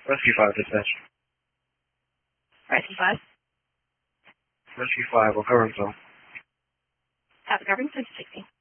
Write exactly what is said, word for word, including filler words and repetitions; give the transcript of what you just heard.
Rescue five, dispatch. Rescue five. Rescue five, we're covering zone. Have the covering, six sixty.